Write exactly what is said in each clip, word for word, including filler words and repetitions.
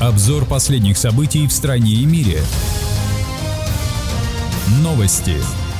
Обзор последних событий в стране и мире. Новости.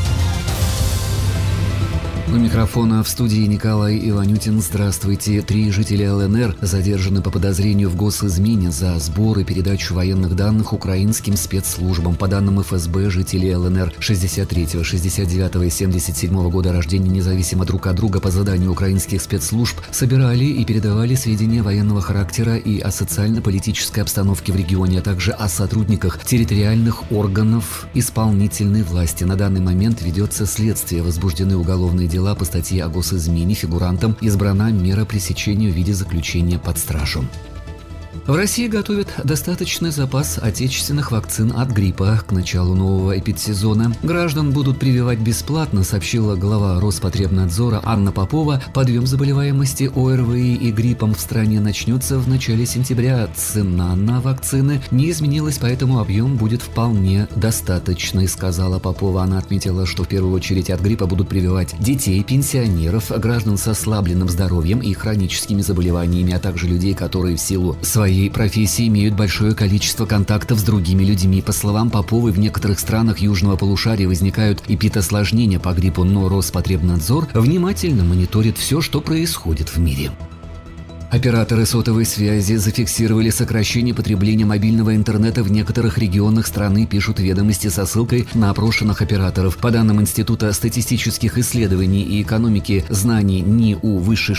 У микрофона в студии Николай Иванютин. Здравствуйте. Три жителя ЛНР задержаны по подозрению в госизмене за сбор и передачу военных данных украинским спецслужбам. По данным эф эс бэ, жители ЛНР шестьдесят третьего, шестьдесят девятого и семьдесят седьмого года рождения независимо друг от друга по заданию украинских спецслужб собирали и передавали сведения военного характера и о социально-политической обстановке в регионе, а также о сотрудниках территориальных органов исполнительной власти. На данный момент ведется следствие, возбуждены уголовные дела по статье о госизмене. Фигурантам избрана мера пресечения в виде заключения под стражу. В России готовят достаточный запас отечественных вакцин от гриппа к началу нового эпидсезона. Граждан будут прививать бесплатно, сообщила глава Роспотребнадзора Анна Попова. Подъем заболеваемости о эр вэ и и гриппом в стране начнется в начале сентября. Цена на вакцины не изменилась, поэтому объем будет вполне достаточный, сказала Попова. Она отметила, что в первую очередь от гриппа будут прививать детей, пенсионеров, граждан с ослабленным здоровьем и хроническими заболеваниями, а также людей, которые в силу своей своей профессии имеют большое количество контактов с другими людьми. По словам Поповой, в некоторых странах южного полушария возникают эпидосложнения по гриппу, но Роспотребнадзор внимательно мониторит все, что происходит в мире. Операторы сотовой связи зафиксировали сокращение потребления мобильного интернета в некоторых регионах страны, пишут ведомости со ссылкой на опрошенных операторов. По данным Института статистических исследований и экономики знаний эн и у Высшей